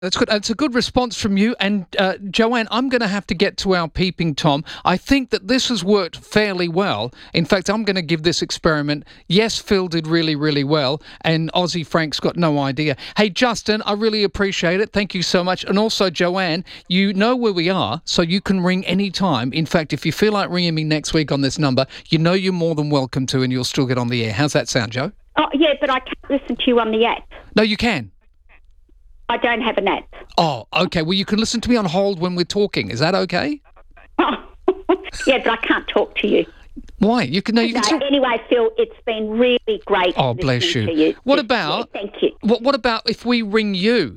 That's good. It's a good response from you. And Joanne, I'm going to have to get to our peeping Tom. I think that this has worked fairly well. In fact, I'm going to give this experiment. Yes, Phil did really, really well. And Aussie Frank's got no idea. Hey, Justin, I really appreciate it. Thank you so much. And also, Joanne, you know where we are, so you can ring any time. In fact, if you feel like ringing me next week on this number, you know you're more than welcome to, and you'll still get on the air. How's that sound, Joe? Oh, yeah, but I can't listen to you on the app. No, you can. I don't have an app. Oh, okay. Well, you can listen to me on hold when we're talking. Is that okay? Oh, yeah, but I can't talk to you. Why? You can. No, you can. Still... Anyway, Phil, it's been really great. Oh, bless you. To you. What about? Yeah, thank you. What about if we ring you?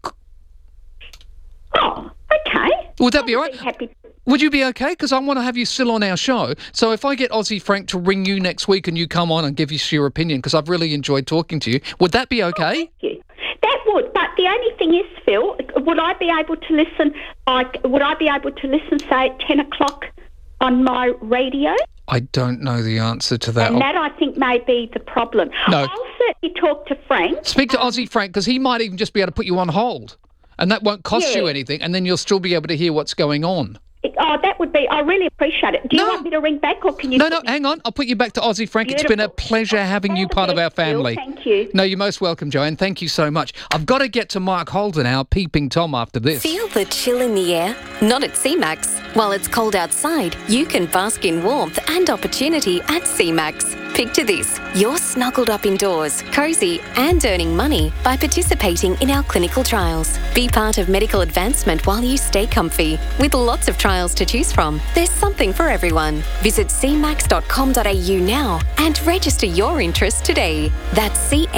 Oh, okay. Would that be all right? Happy. Would you be okay? Because I want to have you still on our show. So if I get Aussie Frank to ring you next week and you come on and give us your opinion, because I've really enjoyed talking to you, would that be okay? Oh, thank you. That would, but the only thing is, Phil, would I be able to listen, say, at 10 o'clock on my radio? I don't know the answer to that. And that, I think, may be the problem. No. I'll certainly talk to Frank. Speak to Aussie Frank, because he might even just be able to put you on hold. And that won't cost you anything, and then you'll still be able to hear what's going on. Oh, that would be... I really appreciate it. Do you want me to ring back, or can you... No, hang on. I'll put you back to Aussie Frank. Beautiful. It's been a pleasure having you part of our family. Thank you. No, you're most welcome, Joanne. Thank you so much. I've got to get to Mark Holden, our peeping Tom, after this. Feel the chill in the air? Not at C-Max. While it's cold outside, you can bask in warmth and opportunity at C-Max. Picture this. You're snuggled up indoors, cosy and earning money by participating in our clinical trials. Be part of medical advancement while you stay comfy. With lots of trials to choose from, there's something for everyone. Visit cmax.com.au now and register your interest today. That's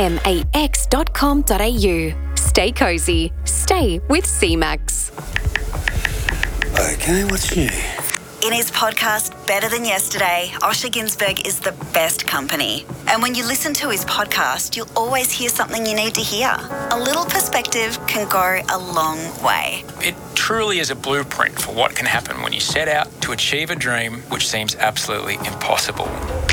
cmax.com.au. Stay cosy. Stay with C-Max. Okay, what's new? In his podcast, Better Than Yesterday, Osher Günsberg is the best company. And when you listen to his podcast, you'll always hear something you need to hear. A little perspective can go a long way. It truly is a blueprint for what can happen when you set out to achieve a dream which seems absolutely impossible.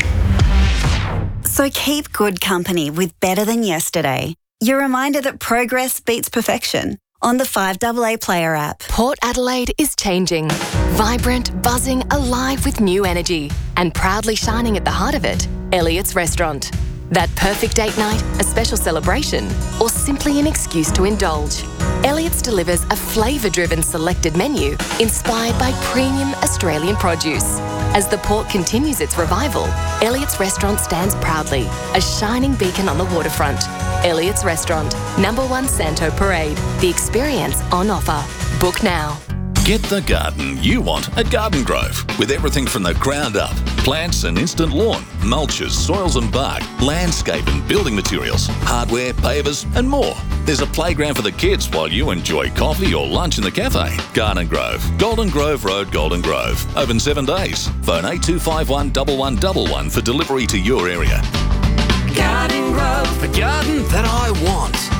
So keep good company with Better Than Yesterday. Your reminder that progress beats perfection. On the 5AA Player app. Port Adelaide is changing. Vibrant, buzzing, alive with new energy. And proudly shining at the heart of it, Elliott's Restaurant. That perfect date night, a special celebration, or simply an excuse to indulge. Elliott's delivers a flavour-driven selected menu inspired by premium Australian produce. As the port continues its revival, Elliott's Restaurant stands proudly, a shining beacon on the waterfront. Elliott's Restaurant, number 1 Santo Parade. The experience on offer. Book now. Get the garden you want at Garden Grove. With everything from the ground up. Plants and instant lawn, mulches, soils and bark, landscape and building materials, hardware, pavers and more. There's a playground for the kids while you enjoy coffee or lunch in the cafe. Garden Grove. Golden Grove Road, Golden Grove. Open 7 days. Phone 8251 1111 for delivery to your area. Garden Grove, the garden that I want.